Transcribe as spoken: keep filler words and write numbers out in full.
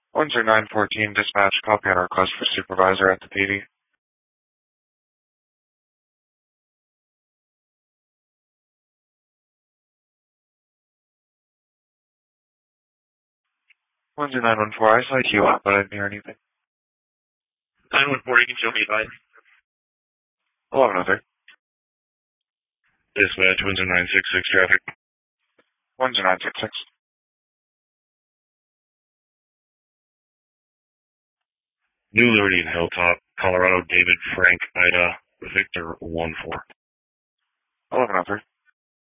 one zero nine fourteen, dispatch, copy on a request for supervisor at the P D. one zero nine one four, I saw you up, but I didn't hear anything. nine one four, you can show me by. eleven oh three. Dispatch, one zero nine six six, traffic. one zero nine six six. New Liberty and Hilltop, Colorado, David, Frank, Ida, Victor, one four. eleven oh three.